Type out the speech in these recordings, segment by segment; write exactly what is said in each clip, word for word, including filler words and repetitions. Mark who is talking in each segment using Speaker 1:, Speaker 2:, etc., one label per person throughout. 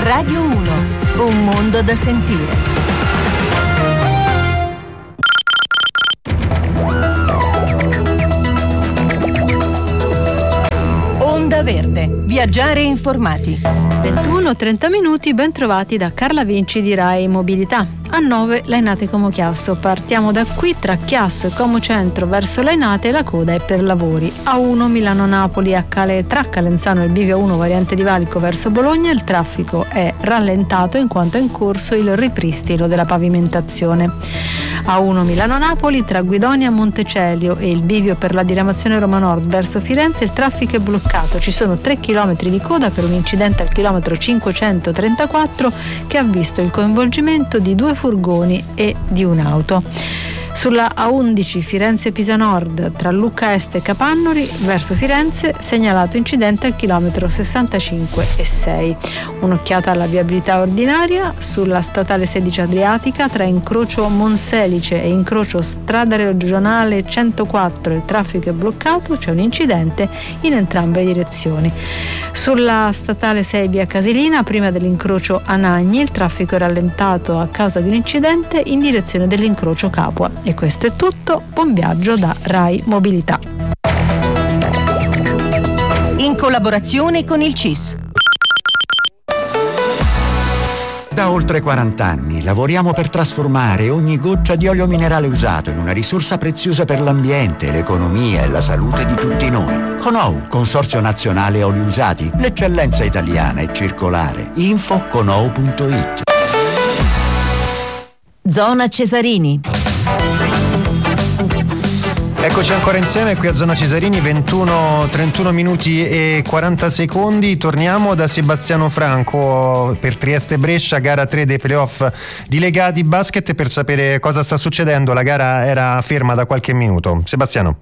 Speaker 1: Radio uno, un mondo da sentire. Onda Verde, viaggiare informati.
Speaker 2: ventuno trenta minuti, ben trovati da Carla Vinci di Rai Mobilità. A nove Lainate Como Chiasso. Partiamo da qui, tra Chiasso e Como Centro verso Lainate la coda è per lavori. A uno Milano-Napoli a Cale, tra Calenzano e il bivio uno variante di Valico verso Bologna il traffico è rallentato in quanto è in corso il ripristino della pavimentazione. A uno Milano-Napoli tra Guidonia e Montecelio e il bivio per la diramazione Roma Nord verso Firenze il traffico è bloccato. Ci sono tre chilometri di coda per un incidente al chilometro cinquecentotrentaquattro che ha visto il coinvolgimento di due furgoni e di un'auto. Sulla A undici Firenze-Pisa Nord tra Lucca Est e Capannori verso Firenze segnalato incidente al chilometro sessantacinque e sei. Un'occhiata alla viabilità ordinaria sulla statale sedici Adriatica tra incrocio Monselice e incrocio strada regionale centoquattro il traffico è bloccato, c'è un incidente in entrambe le direzioni. Sulla statale sei via Casilina prima dell'incrocio Anagni il traffico è rallentato a causa di un incidente in direzione dell'incrocio Capua. E questo è tutto, buon viaggio da Rai Mobilità.
Speaker 1: In collaborazione con il C I S.
Speaker 3: Da oltre quaranta anni lavoriamo per trasformare ogni goccia di olio minerale usato in una risorsa preziosa per l'ambiente, l'economia e la salute di tutti noi. Conou, Consorzio Nazionale Oli Usati, l'eccellenza italiana e circolare. Info conou punto it.
Speaker 1: Zona Cesarini.
Speaker 4: Eccoci ancora insieme qui a Zona Cesarini, ventuno trentuno minuti e quaranta secondi. Torniamo da Sebastiano Franco per Trieste Brescia, gara tre dei playoff di Lega di basket, per sapere cosa sta succedendo. La gara era ferma da qualche minuto. Sebastiano.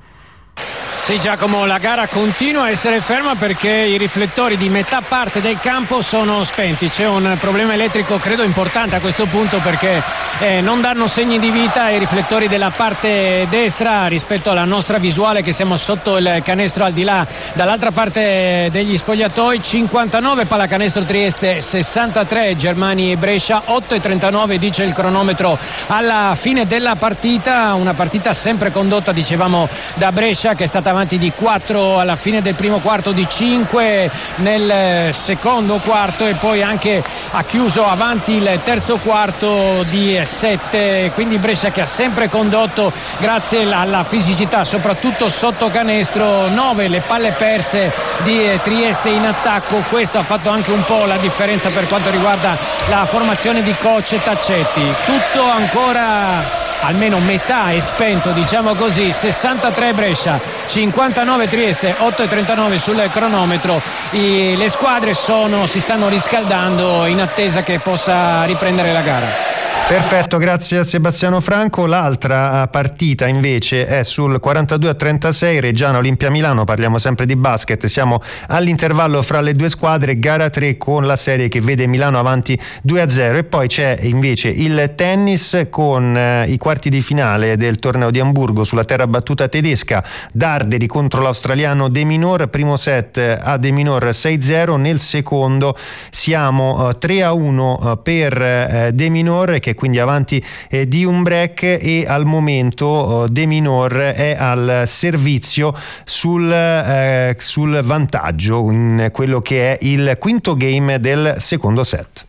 Speaker 5: Sì Giacomo, la gara continua a essere ferma perché i riflettori di metà parte del campo sono spenti. C'è un problema elettrico credo importante a questo punto perché eh, non danno segni di vita i riflettori della parte destra rispetto alla nostra visuale che siamo sotto il canestro al di là dall'altra parte degli spogliatoi. Cinquantanove pallacanestro Trieste, sessantatré Germani Brescia, otto e trentanove dice il cronometro alla fine della partita, una partita sempre condotta dicevamo da Brescia che è stata avanti di quattro alla fine del primo quarto, di cinque nel secondo quarto e poi anche ha chiuso avanti il terzo quarto di sette, quindi Brescia che ha sempre condotto grazie alla fisicità soprattutto sotto canestro. Nove le palle perse di Trieste in attacco, questo ha fatto anche un po' la differenza per quanto riguarda la formazione di coach Taccetti. Tutto ancora almeno metà è spento, diciamo così. Sessantatré Brescia, cinquantanove Trieste, otto e trentanove sul cronometro. I, le squadre sono, si stanno riscaldando in attesa che possa riprendere la gara.
Speaker 4: Perfetto, grazie a Sebastiano Franco. L'altra partita invece è sul quarantadue a trentasei Reggiana Olimpia Milano, parliamo sempre di basket, siamo all'intervallo fra le due squadre, gara tre con la serie che vede Milano avanti due a zero e poi c'è invece il tennis con eh, i quarti di finale del torneo di Amburgo sulla terra battuta tedesca. Darderi contro l'australiano De Minaur, primo set a De Minaur sei a zero, nel secondo siamo eh, tre a uno eh, per eh, De Minaur che quindi avanti eh, di un break e al momento eh, De Minaur è al servizio sul, eh, sul vantaggio in quello che è il quinto game del secondo set.